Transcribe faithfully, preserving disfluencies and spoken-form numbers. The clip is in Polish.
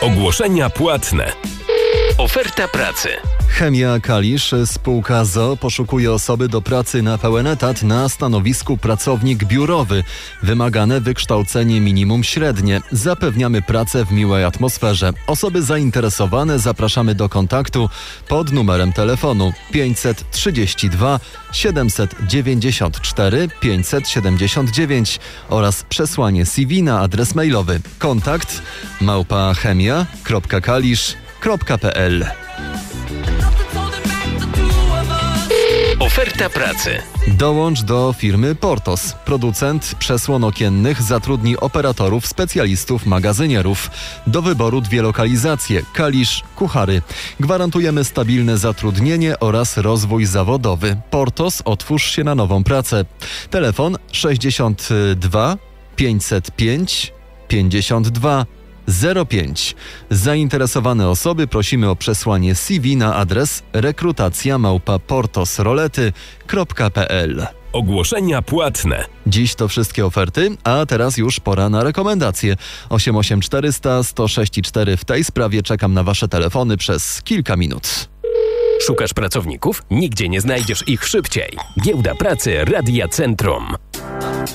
Ogłoszenia płatne. Oferta pracy. Chemia Kalisz, spółka z o o poszukuje osoby do pracy na pełen etat na stanowisku pracownik biurowy. Wymagane wykształcenie minimum średnie. Zapewniamy pracę w miłej atmosferze. Osoby zainteresowane zapraszamy do kontaktu pod numerem telefonu pięćset trzydzieści dwa siedemset dziewięćdziesiąt cztery pięćset siedemdziesiąt dziewięć oraz przesłanie C V na adres mailowy kontakt małpa chemia kropka kalisz kropka p l. Oferta pracy. Dołącz do firmy Portos. Producent przesłon okiennych zatrudni operatorów, specjalistów, magazynierów. Do wyboru dwie lokalizacje: Kalisz, Kuchary. Gwarantujemy stabilne zatrudnienie oraz rozwój zawodowy. Portos, otwórz się na nową pracę. Telefon sześćdziesiąt dwa pięćset pięć pięćdziesiąt dwa zero pięć. Zainteresowane osoby prosimy o przesłanie C V na adres rekrutacja małpa portosrolety kropka p l. Ogłoszenia płatne. Dziś to wszystkie oferty, a teraz już pora na rekomendacje. osiem osiem czterysta sto sześć cztery. W tej sprawie czekam na wasze telefony przez kilka minut. Szukasz pracowników? Nigdzie nie znajdziesz ich szybciej. Giełda Pracy Radia Centrum.